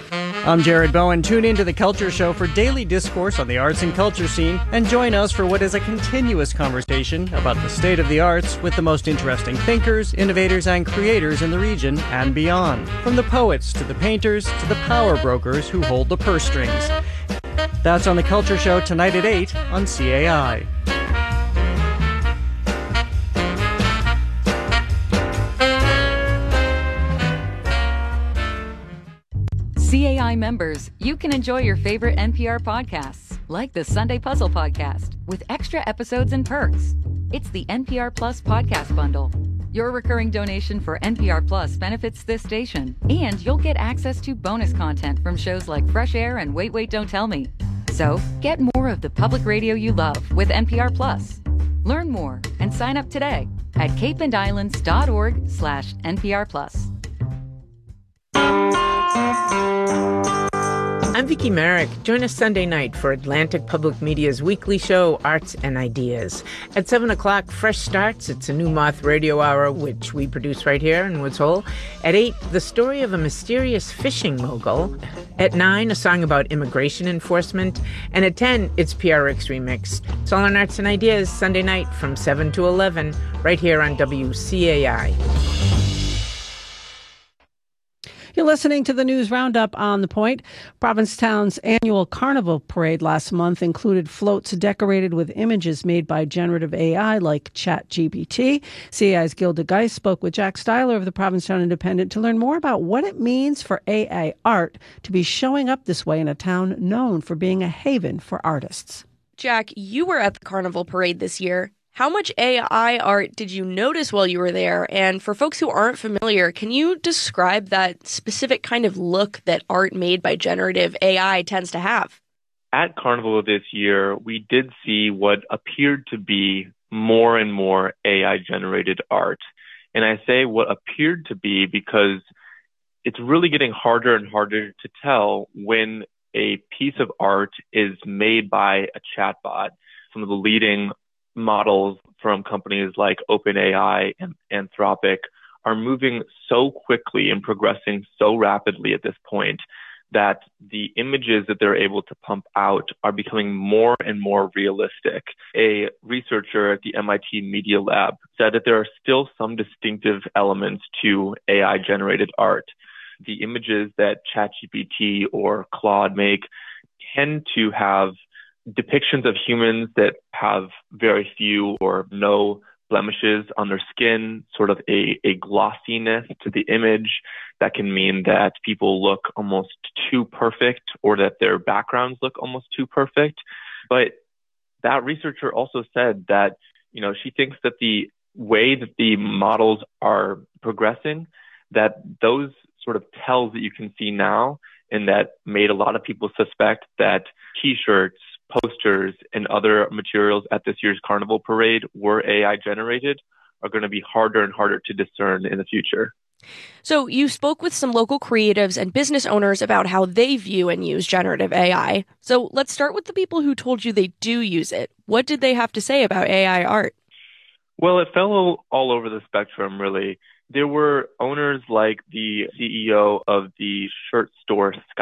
I'm Jared Bowen. Tune in to The Culture Show for daily discourse on the arts and culture scene, and join us for what is a continuous conversation about the state of the arts with the most interesting thinkers, innovators, and creators in the region and beyond. From the poets to the painters to the power brokers who hold the purse strings. That's on The Culture Show tonight at 8 on CAI. CAI members, you can enjoy your favorite NPR podcasts, like the Sunday Puzzle Podcast, with extra episodes and perks. It's the NPR Plus Podcast Bundle. Your recurring donation for NPR Plus benefits this station, and you'll get access to bonus content from shows like Fresh Air and Wait, Wait, Don't Tell Me. So, get more of the public radio you love with NPR Plus. Learn more and sign up today at capeandislands.org/NPR Plus. I'm Vicki Merrick. Join us Sunday night for Atlantic Public Media's weekly show, Arts and Ideas. At 7 o'clock, Fresh Starts. It's a New Moth radio hour, which we produce right here in Woods Hole. At 8, the story of a mysterious fishing mogul. At 9, a song about immigration enforcement. And at 10, it's PRX Remix. It's all on Arts and Ideas, Sunday night from 7 to 11, right here on WCAI. You're listening to the News Roundup on The Point. Provincetown's annual Carnival Parade last month included floats decorated with images made by generative AI like ChatGPT. CAI's Gilda Geist spoke with Jack Styler of the Provincetown Independent to learn more about what it means for AI art to be showing up this way in a town known for being a haven for artists. Jack, you were at the Carnival Parade this year. How much AI art did you notice while you were there? And for folks who aren't familiar, can you describe that specific kind of look that art made by generative AI tends to have? At Carnival this year, we did see what appeared to be more and more AI-generated art. And I say what appeared to be because it's really getting harder and harder to tell when a piece of art is made by a chatbot. Some of the leading models from companies like OpenAI and Anthropic are moving so quickly and progressing so rapidly at this point that the images that they're able to pump out are becoming more and more realistic. A researcher at the MIT Media Lab said that there are still some distinctive elements to AI-generated art. The images that ChatGPT or Claude make tend to have depictions of humans that have very few or no blemishes on their skin, sort of a glossiness to the image that can mean that people look almost too perfect or that their backgrounds look almost too perfect. But that researcher also said that, she thinks that the way that the models are progressing, that those sort of tells that you can see now and that made a lot of people suspect that T-shirts, posters, and other materials at this year's Carnival Parade were AI generated are going to be harder and harder to discern in the future. So you spoke with some local creatives and business owners about how they view and use generative AI. So let's start with the people who told you they do use it. What did they have to say about AI art? Well, it fell all over the spectrum, really. There were owners like the CEO of the shirt store